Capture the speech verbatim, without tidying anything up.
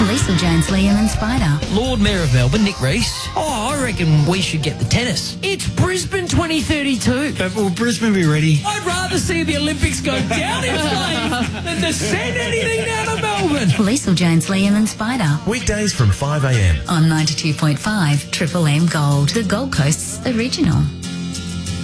Liesl Jones, Liam and Spider. Lord Mayor of Melbourne, Nick Rees. Oh, I reckon we should get the tennis. It's Brisbane twenty thirty-two. But will Brisbane be ready? I'd rather see the Olympics go down in flames than to send anything down to Melbourne. Liesl Jones, Liam and Spider. Weekdays from five a m On ninety-two point five Triple M Gold, the Gold Coast's original.